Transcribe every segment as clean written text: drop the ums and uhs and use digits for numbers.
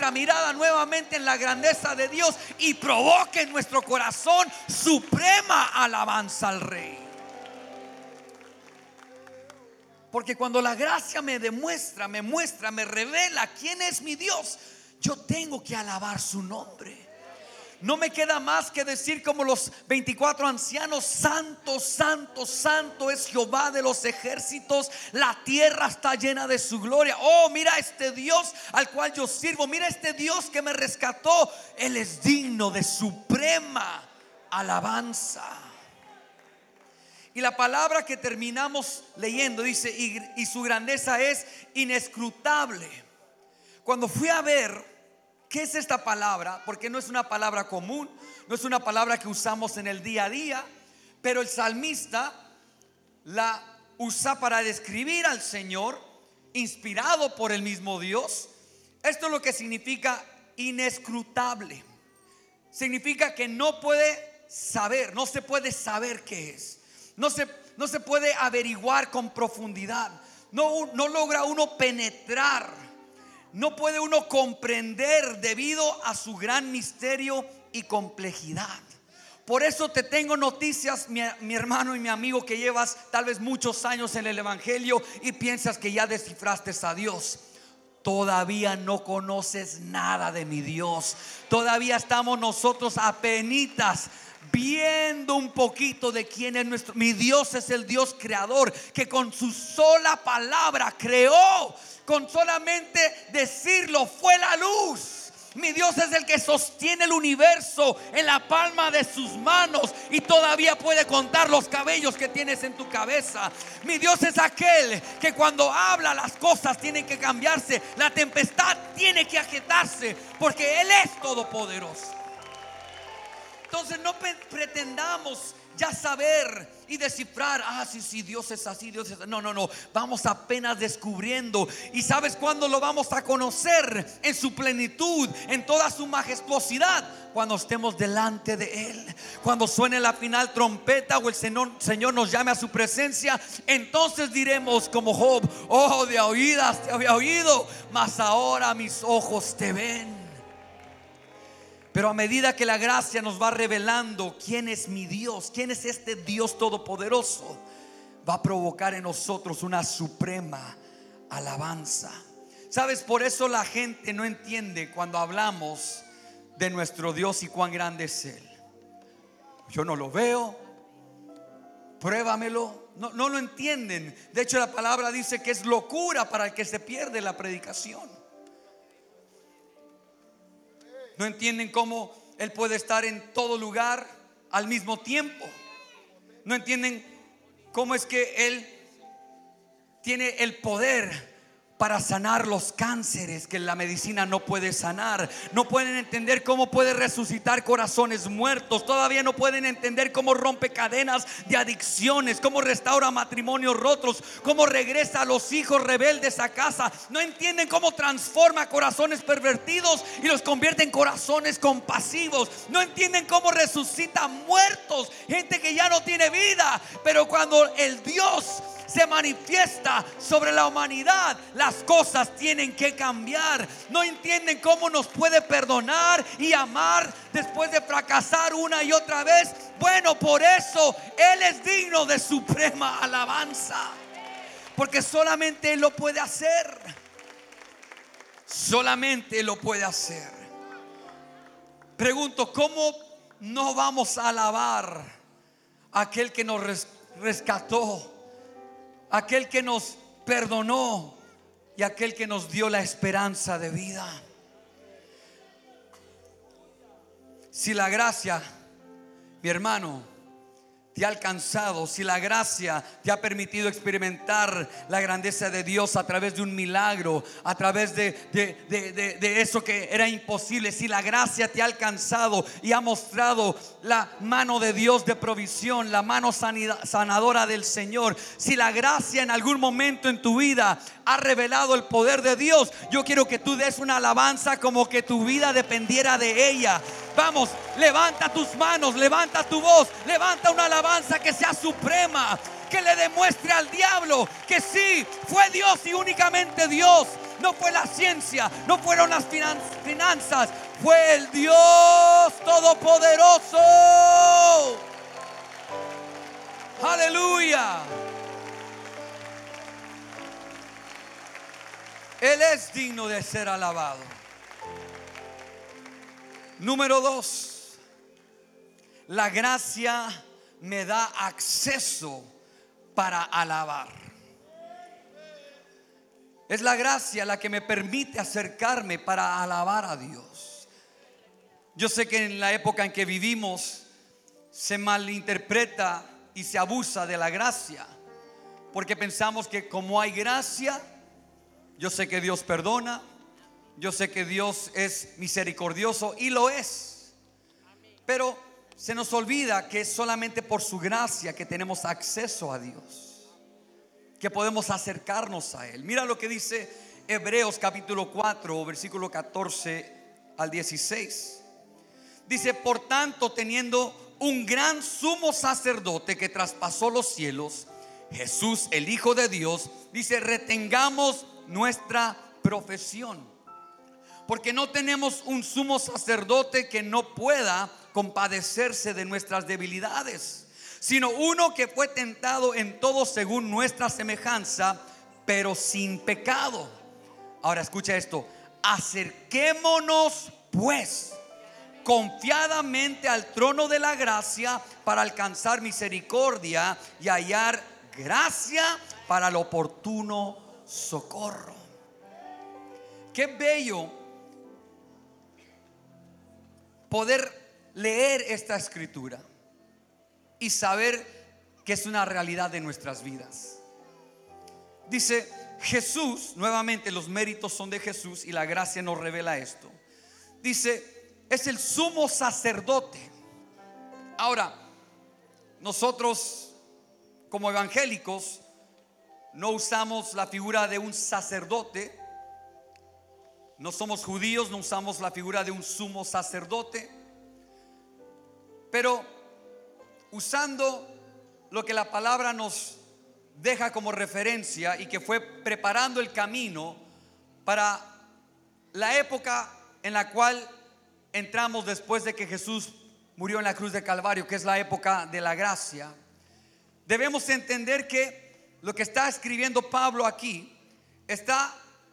la mirada nuevamente en la grandeza de Dios y provoque en nuestro corazón suprema alabanza al Rey. Porque cuando la gracia me demuestra, me muestra, me revela quién es mi Dios, yo tengo que alabar su nombre. No me queda más que decir como los 24 ancianos: santo, santo, santo es Jehová de los ejércitos, la tierra está llena de su gloria. Oh, mira este Dios al cual yo sirvo, mira este Dios que me rescató. Él es digno de suprema alabanza. Y la palabra que terminamos leyendo dice: y su grandeza es inescrutable. Cuando fui a ver ¿qué es esta palabra? Porque no es una palabra común, no es una palabra que usamos en el día a día, pero el salmista la usa para describir al Señor, inspirado por el mismo Dios. Esto es lo que significa inescrutable. Significa que no puede saber, no se puede saber qué es. No se puede averiguar con profundidad. No logra uno penetrar. No puede uno comprender debido a su gran misterio y complejidad. Por eso te tengo noticias, mi hermano y mi amigo, que llevas tal vez muchos años en el evangelio y piensas que ya descifraste a Dios. Todavía no conoces nada de mi Dios. Todavía estamos nosotros apenitas viendo un poquito de quién es nuestro. Mi Dios es el Dios creador, que con su sola palabra creó. Con solamente decirlo fue la luz. Mi Dios es el que sostiene el universo en la palma de sus manos y todavía puede contar los cabellos que tienes en tu cabeza. Mi Dios es aquel que cuando habla las cosas tienen que cambiarse, la tempestad tiene que aquietarse, porque Él es todopoderoso. Entonces no pretendamos ya saber y descifrar: sí, Dios es así, Dios es así. No, vamos apenas descubriendo. ¿Y sabes cuándo lo vamos a conocer en su plenitud, en toda su majestuosidad? Cuando estemos delante de Él, cuando suene la final trompeta o el Señor nos llame a su presencia. Entonces diremos como Job: oh, de oídas te había oído, mas ahora mis ojos te ven. Pero a medida que la gracia nos va revelando quién es mi Dios, quién es este Dios todopoderoso, va a provocar en nosotros una suprema alabanza. ¿Sabes? Por eso la gente no entiende cuando hablamos de nuestro Dios y cuán grande es Él. Yo no lo veo, pruébamelo. No lo entienden. De hecho, la palabra dice que es locura para el que se pierde la predicación. No entienden cómo Él puede estar en todo lugar al mismo tiempo. No entienden cómo es que Él tiene el poder para sanar los cánceres que la medicina no puede sanar. No pueden entender cómo puede resucitar corazones muertos. Todavía no pueden entender cómo rompe cadenas de adicciones, cómo restaura matrimonios rotos, cómo regresa a los hijos rebeldes a casa. No entienden cómo transforma corazones pervertidos y los convierte en corazones compasivos. No entienden cómo resucita muertos, gente que ya no tiene vida. Pero cuando el Dios se manifiesta sobre la humanidad, las cosas tienen que cambiar. No entienden cómo nos puede perdonar y amar después de fracasar una y otra vez. Bueno, por eso Él es digno de suprema alabanza, porque solamente Él lo puede hacer. Solamente Él lo puede hacer. Pregunto: ¿cómo no vamos a alabar a aquel que nos rescató, aquel que nos perdonó y aquel que nos dio la esperanza de vida? Si la gracia, mi hermano, te ha alcanzado, si la gracia te ha permitido experimentar la grandeza de Dios a través de un milagro, a través de eso que era imposible, si la gracia te ha alcanzado y ha mostrado la mano de Dios de provisión, la mano sanadora del Señor, si la gracia en algún momento en tu vida ha revelado el poder de Dios, yo quiero que tú des una alabanza como que tu vida dependiera de ella. Vamos, levanta tus manos, levanta tu voz, levanta una alabanza que sea suprema, que le demuestre al diablo que sí, fue Dios y únicamente Dios no fue la ciencia, no fueron las finanzas, fue el Dios Todopoderoso. Aleluya. Él es digno de ser alabado. Número 2, la gracia me da acceso para alabar. Es la gracia la que me permite acercarme para alabar a Dios. Yo sé que en la época en que vivimos se malinterpreta y se abusa de la gracia, porque pensamos que como hay gracia, yo sé que Dios perdona, yo sé que Dios es misericordioso, y lo es. Pero se nos olvida que es solamente por su gracia que tenemos acceso a Dios, que podemos acercarnos a Él. Mira lo que dice Hebreos capítulo 4, versículo 14 al 16. Dice: por tanto, teniendo un gran sumo sacerdote que traspasó los cielos, Jesús, el Hijo de Dios, dice: retengamos nuestra profesión, porque no tenemos un sumo sacerdote que no pueda compadecerse de nuestras debilidades, sino uno que fue tentado en todo según nuestra semejanza, pero sin pecado. Ahora escucha esto: acerquémonos pues confiadamente al trono de la gracia para alcanzar misericordia y hallar gracia para el oportuno socorro. Qué bello poder leer esta escritura y saber que es una realidad de nuestras vidas. Dice Jesús, nuevamente los méritos son de Jesús y la gracia nos revela esto. Dice: es el sumo sacerdote. Ahora, nosotros como evangélicos no usamos la figura de un sacerdote. No somos judíos, no usamos la figura de un sumo sacerdote. Pero usando lo que la palabra nos deja como referencia y que fue preparando el camino para la época en la cual entramos después de que Jesús murió en la cruz de Calvario, que es la época de la gracia, debemos entender que lo que está escribiendo Pablo aquí está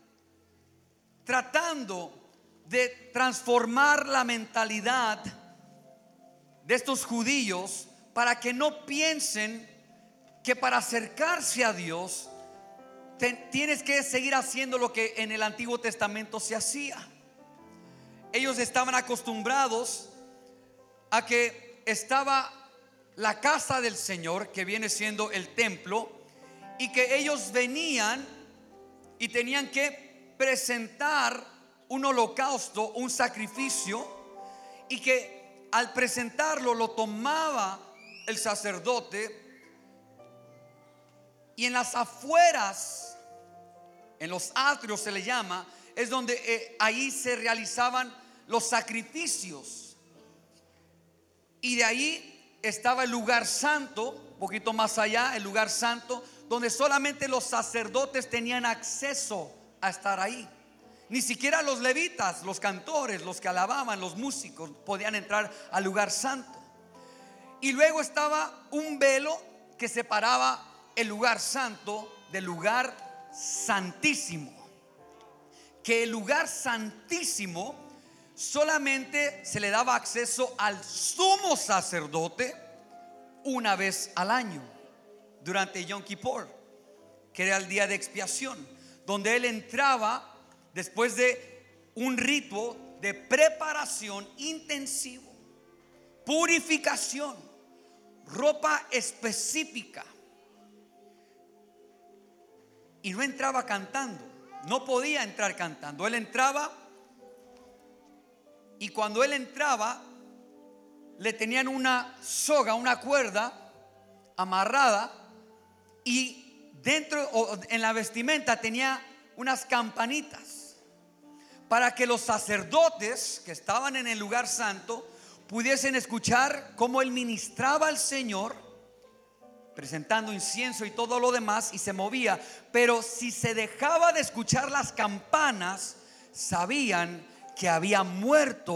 tratando de transformar la mentalidad de estos judíos para que no piensen que para acercarse a Dios tienes que seguir haciendo lo que en el Antiguo Testamento se hacía. Ellos estaban acostumbrados a que estaba la casa del Señor, que viene siendo el templo, y que ellos venían y tenían que presentar un holocausto, un sacrificio, y que al presentarlo lo tomaba el sacerdote, y en las afueras, en los atrios se le llama, es donde ahí se realizaban los sacrificios. Y de ahí estaba el lugar santo, un poquito más allá, el lugar santo, donde solamente los sacerdotes tenían acceso a estar ahí. Ni siquiera los levitas, los cantores, los que alababan, los músicos podían entrar al lugar santo. Y luego estaba un velo que separaba el lugar santo del lugar santísimo. Que el lugar santísimo solamente se le daba acceso al sumo sacerdote una vez al año, durante Yom Kippur, que era el día de expiación, donde él entraba después de un rito de preparación intensivo, purificación, ropa específica, y no entraba cantando, no podía entrar cantando. Él entraba, y cuando él entraba le tenían una soga, una cuerda amarrada, y dentro o en la vestimenta tenía unas campanitas para que los sacerdotes que estaban en el lugar santo pudiesen escuchar cómo él ministraba al Señor presentando incienso y todo lo demás, y se movía. Pero si se dejaba de escuchar las campanas, sabían que había muerto